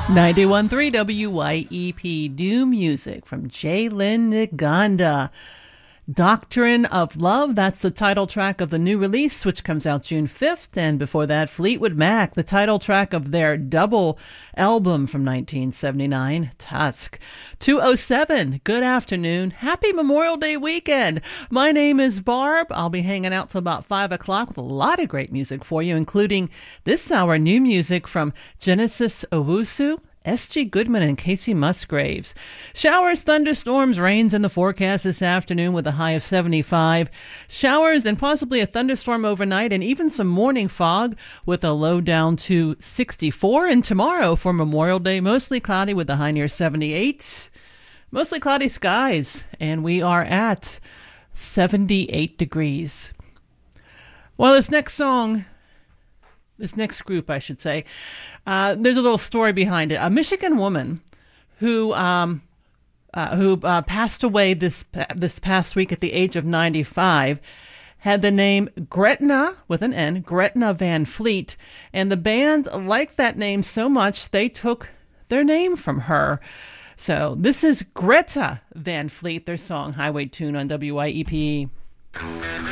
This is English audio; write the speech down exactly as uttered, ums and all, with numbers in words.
ninety-one point three W Y E P, new music from Jalen Naganda. Doctrine of Love, that's the title track of the new release, which comes out June fifth. And before that, Fleetwood Mac, the title track of their double album from nineteen seventy-nine, Tusk. two oh seven, good afternoon. Happy Memorial Day weekend. My name is Barb. I'll be hanging out till about five o'clock with a lot of great music for you, including this hour new music from Genesis Owusu, S G Goodman, and Casey Musgraves. Showers, thunderstorms, rains in the forecast this afternoon with a high of seventy-five. Showers and possibly a thunderstorm overnight, and even some morning fog with a low down to sixty-four. And tomorrow for Memorial Day, mostly cloudy with a high near seventy-eight. Mostly cloudy skies, and we are at seventy-eight degrees. Well, this next song... This next group, I should say, uh, there's a little story behind it. A Michigan woman who um, uh, who uh, passed away this this past week at the age of ninety-five had the name Gretna, with an N, Gretna Van Fleet, and the band liked that name so much they took their name from her. So this is Greta Van Fleet, their song Highway Tune on W Y E P.